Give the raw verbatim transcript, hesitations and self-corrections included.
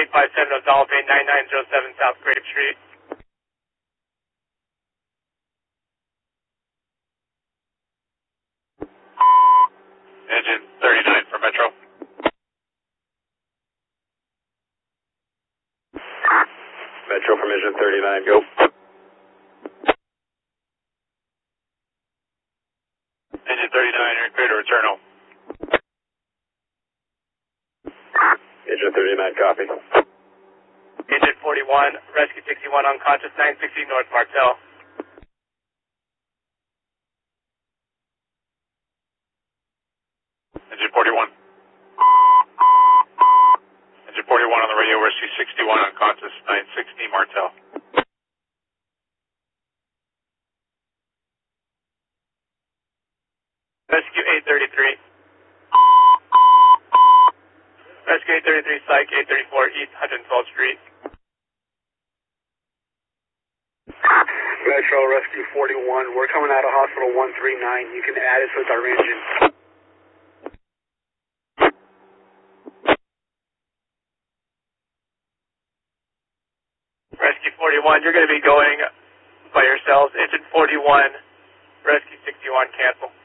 five seven zero Dolphin, nine nine zero seven South Grape Street. Engine thirty-nine for Metro. Metro from engine thirty-nine, go. Engine thirty-nine, you're clear to return home. Engine thirty-nine, copy. Engine forty-one, Rescue sixty-one unconscious, nine sixty North Martel. Engine forty-one. Engine forty-one on the radio, Rescue sixty-one unconscious, nine sixty Martel. Rescue eight thirty-three. Rescue eight thirty-three, Psych eight thirty-four East one hundred twelfth Street. Metro, Rescue forty-one, we're coming out of Hospital one three nine. You can add us with our engine. Rescue forty-one, you're going to be going by yourselves. Engine forty-one, Rescue sixty-one, cancel.